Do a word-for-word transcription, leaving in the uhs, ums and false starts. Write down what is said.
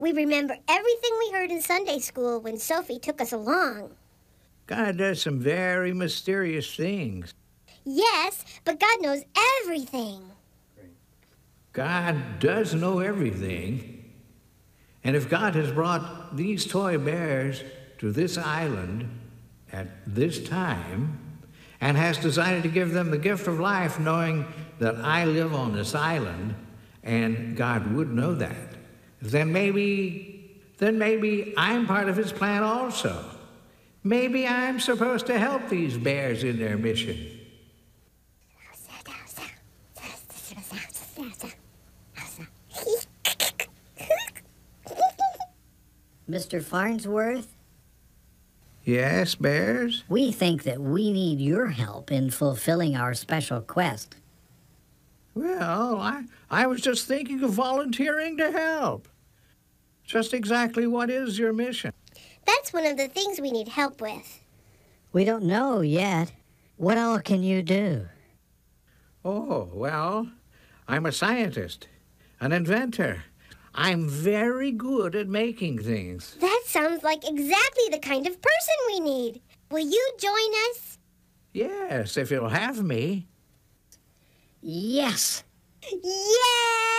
We remember everything we heard in Sunday school when Sophie took us along. God does some very mysterious things. Yes, but God knows everything. God does know everything. And if God has brought these toy bears to this island at this time and has decided to give them the gift of life, knowing that I live on this island and God would know that, then maybe, then maybe I'm part of his plan also. Maybe I'm supposed to help these bears in their mission. Mister Farnsworth? Yes, bears? We think that we need your help in fulfilling our special quest. Well, I, I was just thinking of volunteering to help. Just exactly what is your mission? That's one of the things we need help with. We don't know yet. What all can you do? Oh, well, I'm a scientist, an inventor. I'm very good at making things. That sounds like exactly the kind of person we need. Will you join us? Yes, if you'll have me. Yes! Yeah!